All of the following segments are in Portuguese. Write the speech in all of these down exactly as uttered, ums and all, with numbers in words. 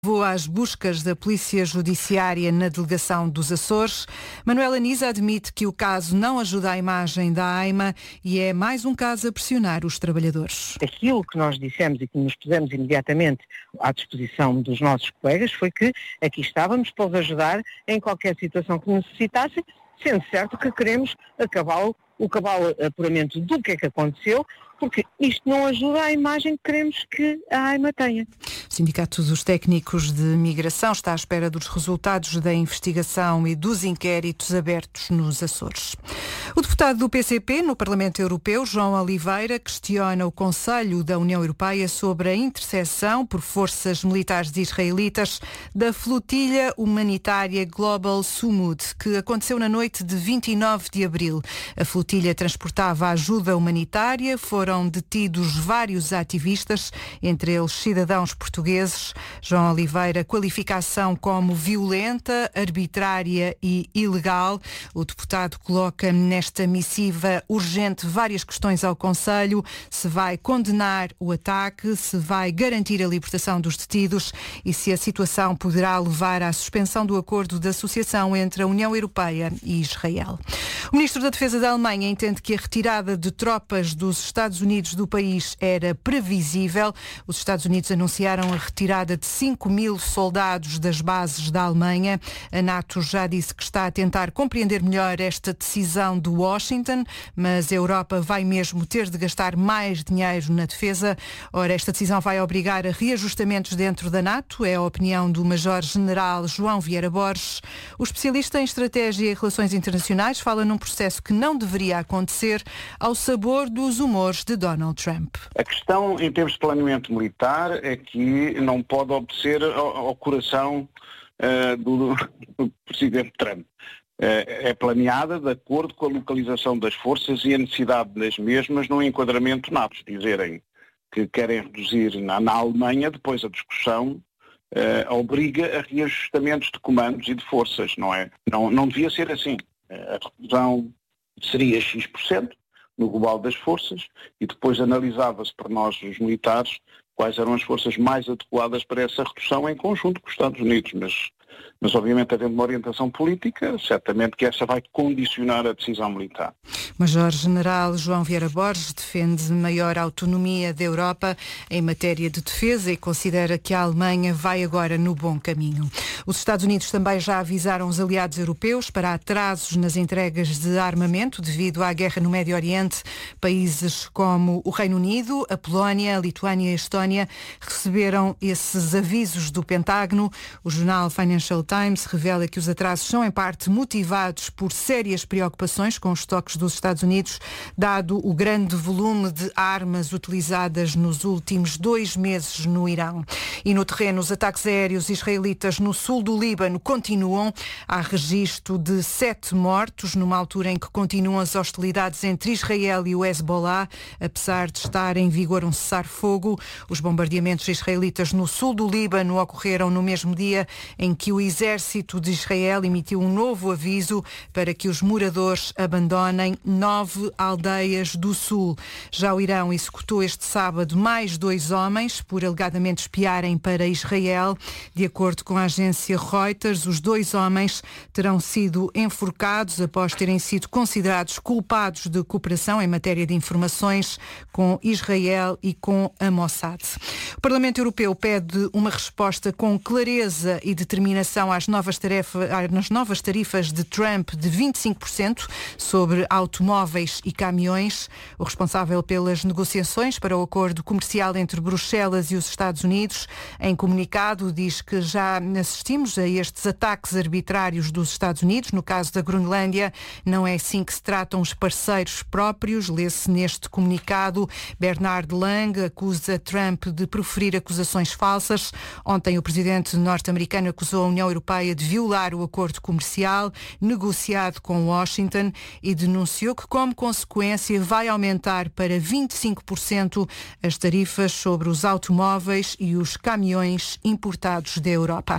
Vou às buscas da Polícia Judiciária na delegação dos Açores. Manuela Nisa admite que o caso não ajuda a imagem da AIMA e é mais um caso a pressionar os trabalhadores. Aquilo que nós dissemos e que nos pusemos imediatamente à disposição dos nossos colegas foi que aqui estávamos para os ajudar em qualquer situação que necessitassem, sendo certo que queremos acabar o cabal apuramento do que é que aconteceu, porque isto não ajuda à imagem que queremos que a AIMA tenha. O Sindicato dos Técnicos de Migração está à espera dos resultados da investigação e dos inquéritos abertos nos Açores. O deputado do P C P no Parlamento Europeu, João Oliveira, questiona o Conselho da União Europeia sobre a interseção por forças militares israelitas da flotilha humanitária Global Sumud, que aconteceu na noite de vinte e nove de abril. A flotilha transportava ajuda humanitária, foram detidos vários ativistas, entre eles cidadãos portugueses. João Oliveira qualifica a ação como violenta, arbitrária e ilegal. O deputado coloca nesta missiva urgente várias questões ao Conselho: se vai condenar o ataque, se vai garantir a libertação dos detidos e se a situação poderá levar à suspensão do acordo de associação entre a União Europeia e Israel. O ministro da Defesa da Alemanha entende que a retirada de tropas dos Estados Unidos do país era previsível. Os Estados Unidos anunciaram a retirada de cinco mil soldados das bases da Alemanha. A NATO já disse que está a tentar compreender melhor esta decisão de Washington, mas a Europa vai mesmo ter de gastar mais dinheiro na defesa. Ora, esta decisão vai obrigar a reajustamentos dentro da NATO, é a opinião do Major-General João Vieira Borges. O especialista em estratégia e relações internacionais fala num processo que não deveria acontecer, ao sabor dos humores de Donald Trump. A questão em termos de planeamento militar é que não pode obedecer ao, ao coração uh, do, do presidente Trump. Uh, é planeada de acordo com a localização das forças e a necessidade das mesmas no enquadramento NATO. Dizerem que querem reduzir na, na Alemanha, depois a discussão uh, obriga a reajustamentos de comandos e de forças, não é? Não, não devia ser assim. A redução seria X por cento no global das forças e depois analisava-se por nós, os militares, quais eram as forças mais adequadas para essa redução em conjunto com os Estados Unidos. Mas, mas obviamente, havendo uma orientação política, certamente que essa vai condicionar a decisão militar. Major-General João Vieira Borges defende maior autonomia da Europa em matéria de defesa e considera que a Alemanha vai agora no bom caminho. Os Estados Unidos também já avisaram os aliados europeus para atrasos nas entregas de armamento devido à guerra no Médio Oriente. Países como o Reino Unido, a Polónia, a Lituânia e a Estónia receberam esses avisos do Pentágono. O jornal Financial Times revela que os atrasos são em parte motivados por sérias preocupações com os estoques dos Estados Unidos, dado o grande volume de armas utilizadas nos últimos dois meses no Irão. E no terreno, os ataques aéreos israelitas no sul do Líbano continuam. Há registro de sete mortos, numa altura em que continuam as hostilidades entre Israel e o Hezbollah, apesar de estar em vigor um cessar-fogo. Os bombardeamentos israelitas no sul do Líbano ocorreram no mesmo dia em que o exército de Israel emitiu um novo aviso para que os moradores abandonem nove aldeias do sul. Já o Irão executou este sábado mais dois homens por alegadamente espiarem para Israel. De acordo com a agência Reuters, os dois homens terão sido enforcados após terem sido considerados culpados de cooperação em matéria de informações com Israel e com a Mossad. O Parlamento Europeu pede uma resposta com clareza e determinação às novas, tarefa, às novas tarifas de Trump de vinte e cinco por cento sobre automóveis e caminhões. O responsável pelas negociações para o acordo comercial entre Bruxelas e os Estados Unidos, em comunicado, diz que já assistimos a estes ataques arbitrários dos Estados Unidos. No caso da Groenlândia, não é assim que se tratam os parceiros próprios. Lê-se neste comunicado: Bernard Lang acusa Trump de proferir acusações falsas. Ontem o presidente norte-americano acusou a União Europeia de violar o acordo comercial negociado com Washington e denunciou que, como consequência, vai aumentar para vinte e cinco por cento as tarifas sobre os automóveis e os caminhões importados da Europa.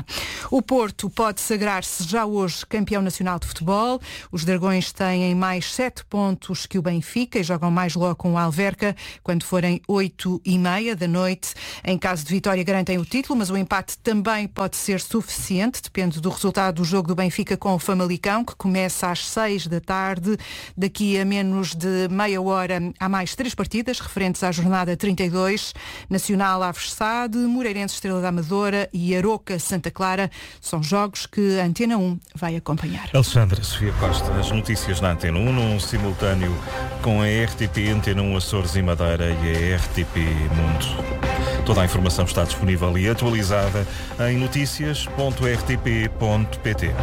O Porto pode sagrar-se já hoje campeão nacional de futebol. Os Dragões têm mais sete pontos que o Benfica e jogam mais logo com o Alverca quando forem oito e meia da noite. Em caso de vitória garantem o título, mas o empate também pode ser suficiente. Depende do resultado do jogo do Benfica com o Famalicão, que começa às seis da tarde. Daqui a menos de meia hora há mais três partidas referentes à jornada trinta e dois. Nacional Aves Sade, Moreirense Estrela da Amadora e Aroca Santa Clara. São jogos que a Antena um vai acompanhar. Alexandra Sofia Costa, as notícias na Antena um, num simultâneo com a R T P, Antena um Açores e Madeira e a R T P Mundo. Toda a informação está disponível e atualizada em notícias ponto r t p ponto p t.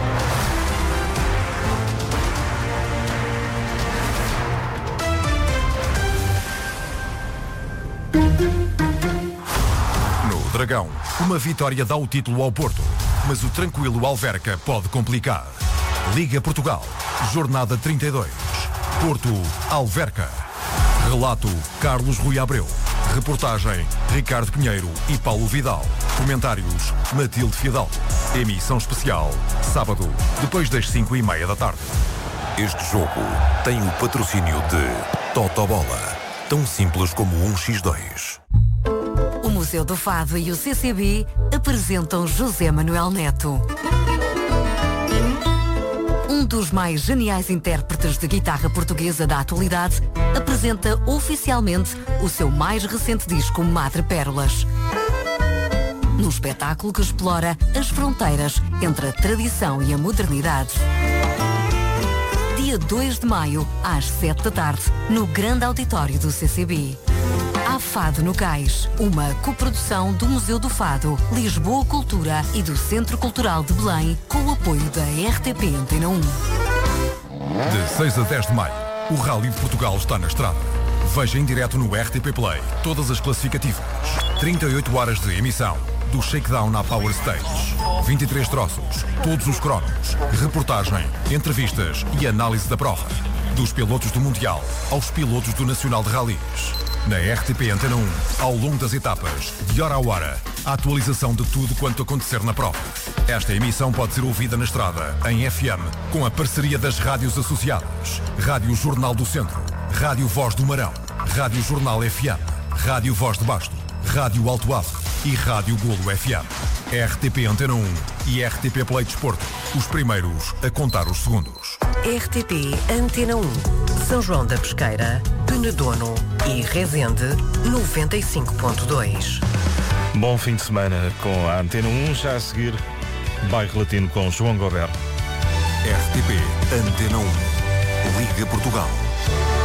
No Dragão, uma vitória dá o título ao Porto, mas o tranquilo Alverca pode complicar. Liga Portugal, jornada trinta e dois. Porto, Alverca. Relato, Carlos Rui Abreu. Reportagem, Ricardo Pinheiro e Paulo Vidal. Comentários, Matilde Fidalgo. Emissão especial, sábado, depois das cinco e meia da tarde. Este jogo tem o patrocínio de Totobola. Tão simples como um por dois. O Museu do Fado e o C C B apresentam José Manuel Neto. Um dos mais geniais intérpretes de guitarra portuguesa da atualidade, apresenta oficialmente o seu mais recente disco Madre Pérolas. Num espetáculo que explora as fronteiras entre a tradição e a modernidade. Dia dois de maio, às sete da tarde, no grande auditório do C C B. Há Fado no Cais, uma coprodução do Museu do Fado, Lisboa Cultura e do Centro Cultural de Belém, com o apoio da R T P Antena um. De seis a dez de maio, o Rally de Portugal está na estrada. Veja em direto no R T P Play todas as classificativas. trinta e oito horas de emissão, do shakedown à Power Stage. vinte e três troços, todos os cromos, reportagem, entrevistas e análise da prova. Dos pilotos do Mundial aos pilotos do Nacional de Rallys. Na R T P Antena um, ao longo das etapas, de hora a hora, a atualização de tudo quanto acontecer na prova. Esta emissão pode ser ouvida na estrada, em F M, com a parceria das rádios associadas. Rádio Jornal do Centro, Rádio Voz do Marão, Rádio Jornal F M, Rádio Voz de Basto, Rádio Alto África e Rádio Golo F M. R T P Antena um e R T P Play Desporto, os primeiros a contar os segundos. R T P Antena um, São João da Pesqueira, Penedono e Resende, noventa e cinco ponto dois. Bom fim de semana com a Antena um, já a seguir, Bairro Latino com João Goberto. R T P Antena um. Liga Portugal.